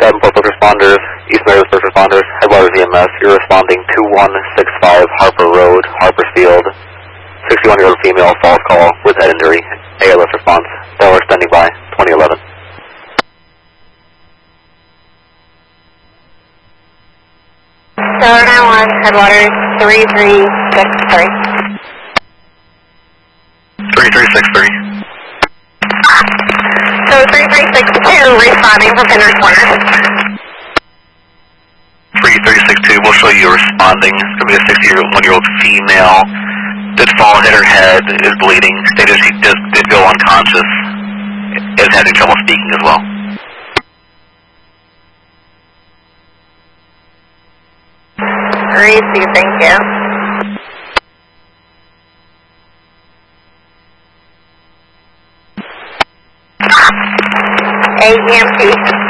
Davenport first responders, East Meredith first responders, Headwaters EMS. You're responding 2165 Harper Road, Harpersfield. 61-year-old female, false call with head injury. ALS response. Delaware standing by, 2011. Delaware 91, Headwaters 3363. 3363. So 3362 responding from Pender's Corner. 3362, we'll show you responding. It's going to be a 61-year-old female. Did fall, hit her head, is bleeding. Stated she did go unconscious. Is having trouble speaking as well. Receive, thank you. AEMT.